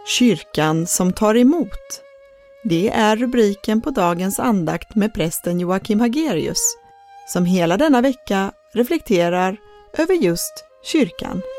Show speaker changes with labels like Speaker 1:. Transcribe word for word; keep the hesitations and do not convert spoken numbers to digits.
Speaker 1: Kyrkan som tar emot. Det är rubriken på dagens andakt med prästen Joakim Hagerius, som hela denna vecka reflekterar över just kyrkan.